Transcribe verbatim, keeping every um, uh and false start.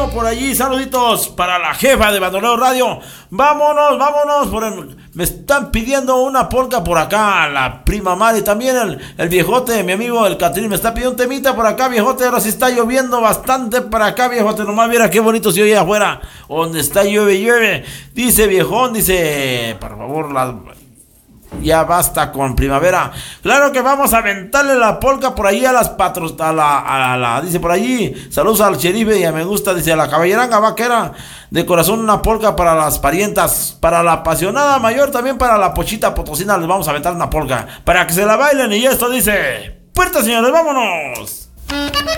por allí. Saluditos para la jefa de Bandolero Radio. Vámonos, vámonos. Por el, me están pidiendo una polka por acá. La prima Mari, también el, el viejote, mi amigo el Catrín, me está pidiendo un temita por acá, viejote. Ahora sí está lloviendo bastante para acá, viejote. Nomás viera qué bonito se oye afuera. Donde está llueve, llueve. Dice viejón, dice, por favor, la... ya basta con primavera. Claro que vamos a aventarle la polca por ahí a las patros, a la, a la, dice por allí, saludos al sheriff y a me gusta, dice a la caballeranga vaquera, de corazón una polca para las parientas, para la apasionada mayor, también para la pochita potosina, les vamos a aventar una polca, para que se la bailen y esto dice, puerta señores, vámonos.